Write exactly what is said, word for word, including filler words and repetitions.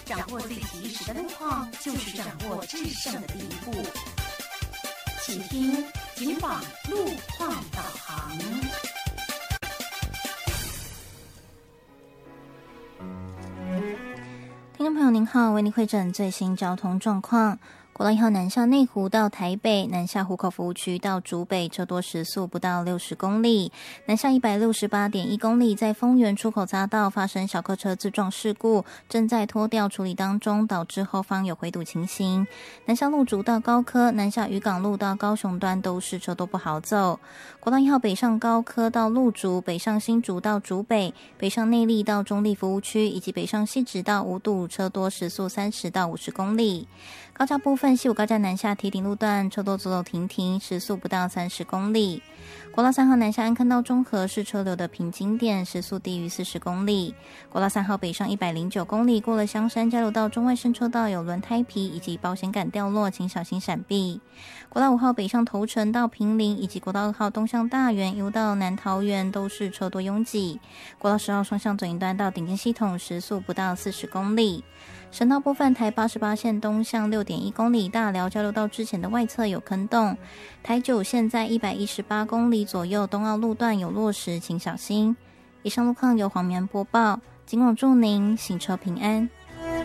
掌握最及时的路况，就是掌握制胜的第一步。请听警网路况导航。 听众朋友您好，为您汇诊最新交通状况。国道一号南下内湖到台北，南下湖口服务区到竹北，车多时速不到六十公里。南下一百六十八点一公里，在丰原出口匝道发生小客车自撞事故，正在拖吊处理当中，导致后方有回堵情形。南下路竹到高科，南下渔港路到高雄端都是车多不好走。国道一号北上高科到路竹，北上新竹到竹北，北上内壢到中壢服务区，以及北上汐止到五堵，车多时速三十到五十公里。高架部分，西武高架南下堤顶路段车多走走停停，时速不到三十公里。国道三号南下安坑到中和是车流的瓶颈点，时速低于四十公里。国道三号北上一百零九公里，过了香山交流道中外伸车道有轮胎皮以及保险杆掉落，请小心闪避。国道五号北上头城到坪林，以及国道二号东向大园一路到南桃园都是车多拥挤。国道十号双向左营端到顶尖系统时速不到四十公里。省道部分，台八十八线东向 六点一公里，大寮交流道之前的外侧有坑洞。台九线在一百一十八公里左右，东澳路段有落石，请小心。以上路况由黄棉播报，警广祝您行车平安。